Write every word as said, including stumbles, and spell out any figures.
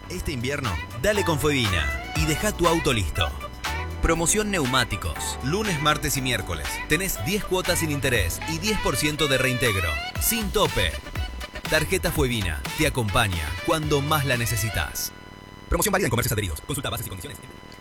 Este invierno, dale con Fuevina y deja tu auto listo. Promoción neumáticos. Lunes, martes y miércoles. Tenés diez cuotas sin interés y diez por ciento de reintegro. Sin tope. Tarjeta Fuevina te acompaña cuando más la necesitas. Promoción válida en comercios adheridos. Consulta bases y condiciones.